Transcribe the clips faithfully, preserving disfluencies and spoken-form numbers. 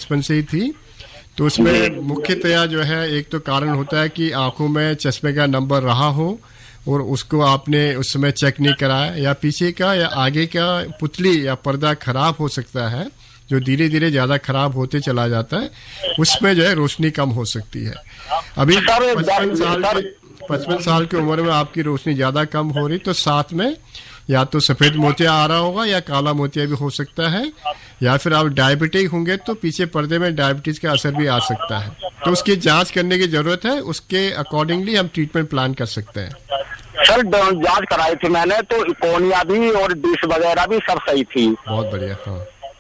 बचपन से ही थी। तो उसमें मुख्यतया जो है एक तो कारण होता है कि आंखों में चश्मे का नंबर रहा हो और उसको आपने उस समय चेक नहीं कराया, या पीछे का या आगे का पुतली या पर्दा खराब हो सकता है जो धीरे धीरे ज़्यादा खराब होते चला जाता है, उसमें जो है रोशनी कम हो सकती है। अभी पचपन साल की पचपन साल की उम्र में आपकी रोशनी ज़्यादा कम हो रही, तो साथ में या तो सफ़ेद मोतिया आ रहा होगा या काला मोतिया भी हो सकता है, या फिर आप डायबिटिक होंगे तो पीछे पर्दे में डायबिटीज़ का असर भी आ सकता है। तो उसकी जांच करने की ज़रूरत है, उसके अकॉर्डिंगली हम ट्रीटमेंट प्लान कर सकते हैं। सर जांच कराई थी मैंने, तो इकोनिया भी और डिश वगैरह भी सब सही थी। बहुत बढ़िया। हाँ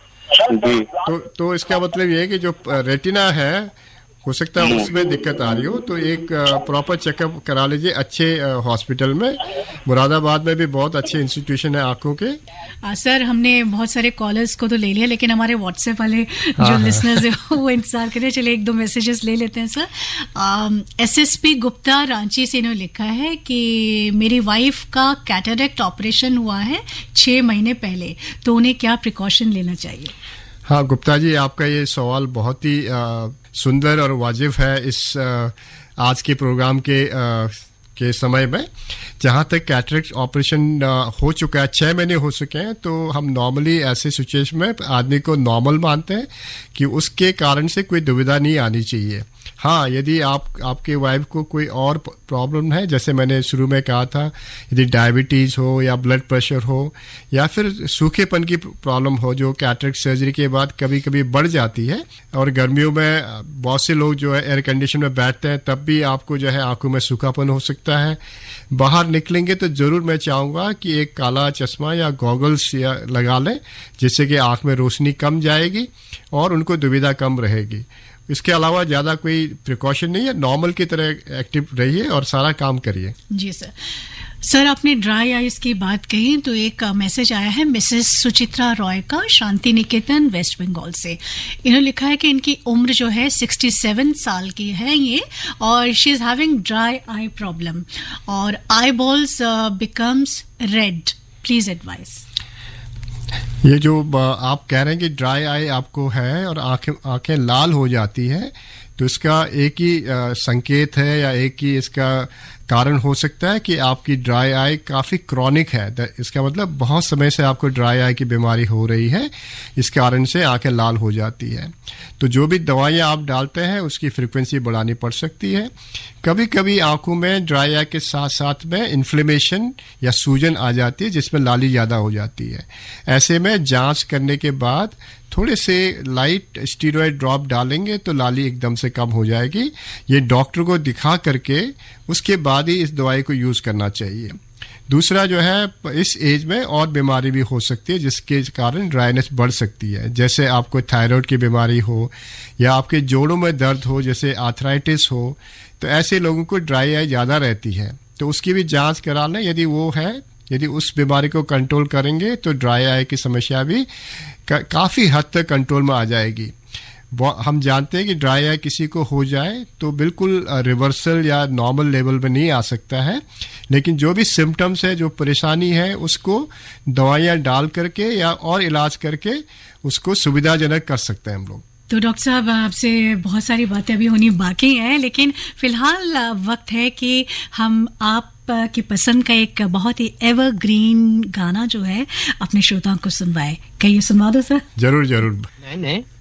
जी। तो तो इसका मतलब ये है कि जो रेटिना है हो सकता है उसमें दिक्कत आ रही हो, तो एक प्रॉपर चेकअप करा लीजिए अच्छे हॉस्पिटल में। मुरादाबाद में भी बहुत अच्छे इंस्टीट्यूशन है आंखों के। आ, सर हमने बहुत सारे कॉलर्स को तो ले लिया, लेकिन हमारे व्हाट्सएप वाले हाँ, जो लिसनर्स है वो इंतजार कर रहे हैं। चलिए एक दो मैसेजेस ले लेते हैं sir. S S P Gupta Ranchi से इन्होंने लिखा है कि मेरी वाइफ का कैटरेक्ट ऑपरेशन हुआ है छः महीने पहले, तो उन्हें क्या प्रिकॉशन लेना चाहिए? हाँ गुप्ता जी, आपका ये सवाल बहुत ही आ, सुंदर और वाजिब है इस आ, आज के प्रोग्राम के आ, के समय में। जहाँ तक कैटरेक्ट ऑपरेशन हो चुका है, छः महीने हो चुके हैं, तो हम नॉर्मली ऐसे सिचुएशन में आदमी को नॉर्मल मानते हैं कि उसके कारण से कोई दुविधा नहीं आनी चाहिए। हाँ, यदि आप आपके वाइफ को कोई और प्रॉब्लम है, जैसे मैंने शुरू में कहा था, यदि डायबिटीज़ हो या ब्लड प्रेशर हो या फिर सूखेपन की प्रॉब्लम हो जो कैटरेक्ट सर्जरी के बाद कभी कभी बढ़ जाती है, और गर्मियों में बहुत से लोग जो है एयर कंडीशन में बैठते हैं, तब भी आपको जो है आंखों में सूखापन हो सकता है। बाहर निकलेंगे तो ज़रूर मैं चाहूँगा कि एक काला चश्मा या गॉगल्स या लगा लें, जिससे कि आँख में रोशनी कम जाएगी और उनको दुविधा कम रहेगी। इसके अलावा ज़्यादा कोई प्रिकॉशन नहीं है, नॉर्मल की तरह एक्टिव रहिए और सारा काम करिए। जी सर। सर आपने ड्राई आइज की बात कही, तो एक मैसेज आया है मिसेस सुचित्रा रॉय का, शांति निकेतन वेस्ट बंगाल से। इन्होंने लिखा है कि इनकी उम्र जो है सड़सठ साल की है ये, और she is having dry eye problem और आई balls becomes red, please advice. ये जो आप कह रहे हैं कि ड्राई आई आपको है और आंखें आंखें लाल हो जाती है, तो इसका एक ही आ, संकेत है या एक ही इसका कारण हो सकता है कि आपकी ड्राई आई काफ़ी क्रॉनिक है। इसका मतलब बहुत समय से आपको ड्राई आई की बीमारी हो रही है, इस कारण से आंखें लाल हो जाती है। तो जो भी दवाइयाँ आप डालते हैं उसकी फ्रीक्वेंसी बढ़ानी पड़ सकती है। कभी कभी आंखों में ड्राई आई के साथ साथ में इन्फ्लेमेशन या सूजन आ जाती है, जिसमें लाली ज़्यादा हो जाती है। ऐसे में जांच करने के बाद थोड़े से लाइट स्टीरॉयड ड्रॉप डालेंगे तो लाली एकदम से कम हो जाएगी। ये डॉक्टर को दिखा करके उसके बाद ही इस दवाई को यूज़ करना चाहिए। दूसरा जो है, इस एज में और बीमारी भी हो सकती है जिसके कारण ड्राइनेस बढ़ सकती है, जैसे आपको थायराइड की बीमारी हो या आपके जोड़ों में दर्द हो, जैसे आर्थराइटिस हो, तो ऐसे लोगों को ड्राई आई ज़्यादा रहती है, तो उसकी भी जांच करा लें। यदि वो है, यदि उस बीमारी को कंट्रोल करेंगे तो ड्राई आई की समस्या भी का, काफ़ी हद तक कंट्रोल में आ जाएगी। हम जानते हैं कि ड्राई आई किसी को हो जाए तो बिल्कुल रिवर्सल या नॉर्मल लेवल में नहीं आ सकता है, लेकिन जो भी सिम्टम्स है, जो परेशानी है, उसको दवाइयाँ डाल करके या और इलाज करके उसको सुविधाजनक कर सकते हैं हम लोग। तो डॉक्टर साहब, आपसे बहुत सारी बातें अभी होनी बाकी हैं, लेकिन फिलहाल वक्त है कि हम आप की पसंद का एक बहुत ही एवरग्रीन गाना जो है अपने श्रोताओं को सुनवाए। कहिए, सुनवा दो सर। जरूर जरूर। नहीं नहीं